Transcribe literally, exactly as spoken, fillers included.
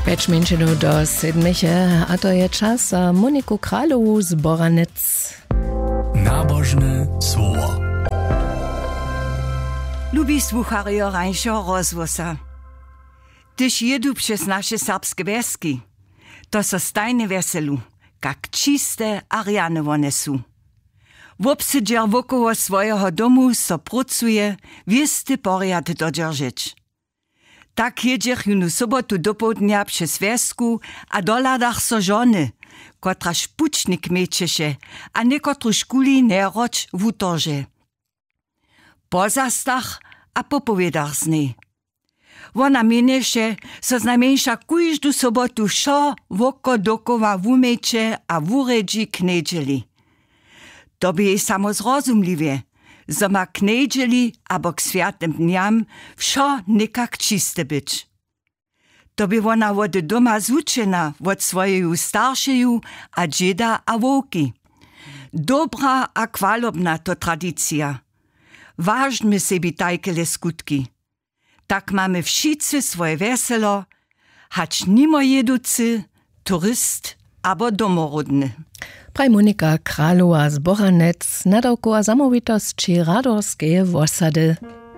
Pěć minut do siedmiche, a to je čas za Moniku Kralovu z Boranec. Nabožne słowo. Lubi słuchario rańszo rozwosa. Tyż jedu przez nasze serbskie wieski, to so stajne weselu, jak czyste a rjane one są. Wobsydzier wokoło swojego domu so pracuje, wiesty poriad dodrżyć. Tak jedziech junu sobotu do południa przez wiesku, a doladach so żony, kotra szpucznik mieczysze, a niekotru szkuli neroć w utorze. Po zastach a popowiedach z niej. Ona mieniše, so znamieńsza kujżdu sobotu wszo woko dokoła wumeče a wuredzi k nedźeli. To by jej samo zrozumliwie, zo ma k nedźeli abo k światnym dniam wszo nikak czyste być. To by ona wody doma zučena wod swojeju starszeju a dzieda a wołki. Dobra a kwalobna to tradycja. Ważmy sebi tajkele skutki. Tak mamy wszyscy swoje weselo, hać nimo jeducy, turyst abo domorodny. Praj Monika Kralowa z Boranec, nadawkowa zamówitość czy radorskie wosady.